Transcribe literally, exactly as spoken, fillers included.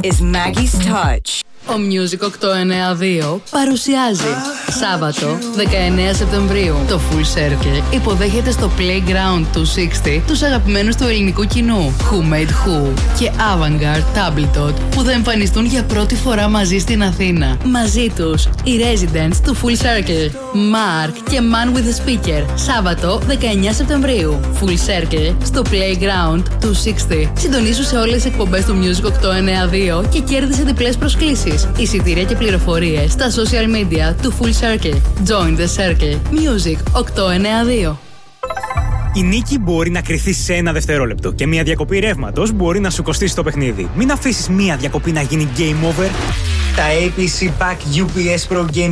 is Maggie's Touch. Ο Music οκτώ εννιά δύο παρουσιάζει Σάββατο δεκαεννέα Σεπτεμβρίου. Το Full Circle υποδέχεται στο Playground του εξήντα τους αγαπημένους του ελληνικού κοινού Who Made Who και Avantgarde Tabletop που θα εμφανιστούν για πρώτη φορά μαζί στην Αθήνα. Μαζί τους οι Residents του Full Circle, Mark και Man with a Speaker. Σάββατο δεκαεννέα Σεπτεμβρίου. Full Circle στο Playground του εξήντα. Συντονίσου σε όλες τις εκπομπές του Music οκτώ εννιά δύο και κέρδισε διπλές προσκλήσεις. Εισιτήρια και πληροφορίες στα social media του Full Circle. Join the Circle. Music οκτώ εννιά δύο. Η νίκη μπορεί να κρυθεί σε ένα δευτερόλεπτο και μια διακοπή ρεύματος μπορεί να σου κοστίσει το παιχνίδι. Μην αφήσεις μια διακοπή να γίνει game over. Τα έι πι σι Pack γιου πι ες Pro Game